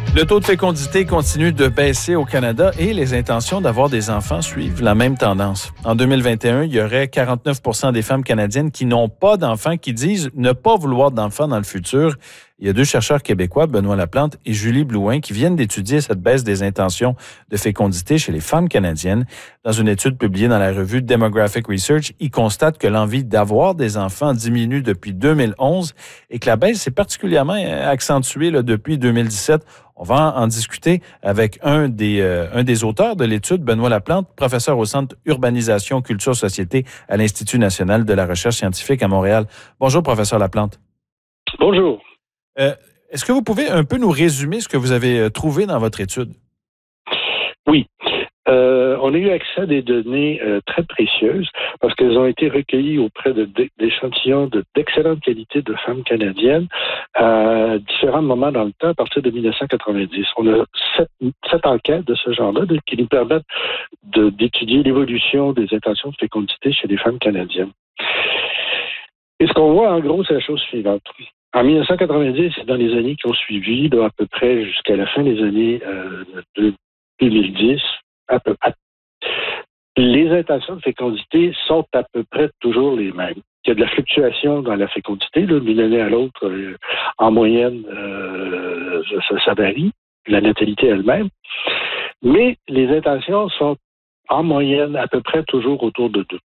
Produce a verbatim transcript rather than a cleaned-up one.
Le taux de fécondité continue de baisser au Canada et les intentions d'avoir des enfants suivent la même tendance. En deux mille vingt et un, il y aurait quarante-neuf pour cent des femmes canadiennes qui n'ont pas d'enfants, qui disent ne pas vouloir d'enfants dans le futur. Il y a deux chercheurs québécois, Benoît Laplante et Julie Blouin, qui viennent d'étudier cette baisse des intentions de fécondité chez les femmes canadiennes. Dans une étude publiée dans la revue Demographic Research, ils constatent que l'envie d'avoir des enfants diminue depuis deux mille onze et que la baisse s'est particulièrement accentuée là, depuis deux mille dix-sept. On va en discuter avec un des, euh, un des auteurs de l'étude, Benoît Laplante, professeur au Centre Urbanisation, Culture, Société à l'Institut national de la recherche scientifique à Montréal. Bonjour, professeur Laplante. Bonjour. Euh, est-ce que vous pouvez un peu nous résumer ce que vous avez trouvé dans votre étude? Oui. Euh, on a eu accès à des données euh, très précieuses parce qu'elles ont été recueillies auprès de, de, d'échantillons de, d'excellente qualité de femmes canadiennes à différents moments dans le temps à partir de dix-neuf cent quatre-vingt-dix. On a sept, sept enquêtes de ce genre-là de, qui nous permettent de, d'étudier l'évolution des intentions de fécondité chez les femmes canadiennes. Et ce qu'on voit en gros, c'est la chose suivante. En dix-neuf cent quatre-vingt-dix, et dans les années qui ont suivi, là, à peu près jusqu'à la fin des années euh, deux mille dix, à peu près, les intentions de fécondité sont à peu près toujours les mêmes. Il y a de la fluctuation dans la fécondité, là, d'une année à l'autre, euh, en moyenne, euh, ça, ça varie, la natalité elle-même, mais les intentions sont en moyenne à peu près toujours autour de deux.